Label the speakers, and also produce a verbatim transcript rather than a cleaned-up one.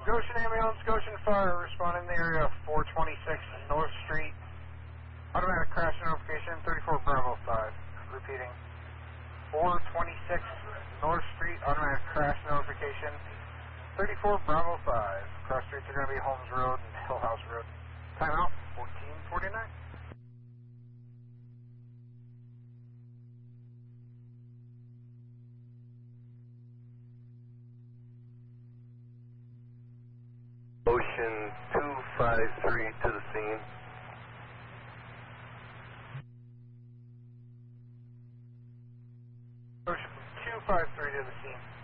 Speaker 1: Goshen ambulance, Goshen Fire, responding in the area of four twenty-six North Street. Automatic crash notification, thirty-four Bravo five. Repeating, four twenty-six North Street, automatic crash notification, thirty-four Bravo five. Cross streets are going to be Holmes Road and Hillhouse Road. Timeout, fourteen forty-nine.
Speaker 2: Ocean two five three to the scene.
Speaker 1: Ocean two five three to the scene.